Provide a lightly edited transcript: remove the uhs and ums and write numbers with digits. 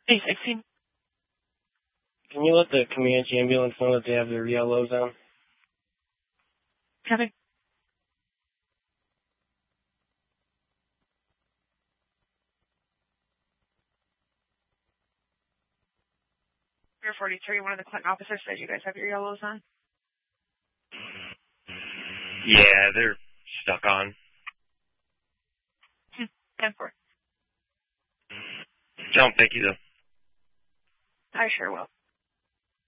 Hey, 16. Can you let the Comanche ambulance know that they have their yellows on? Copy. Pier 43, one of the Clinton officers said you guys have your yellows on. Yeah, they're stuck on. 10-4. Don't thank you, though. I sure will.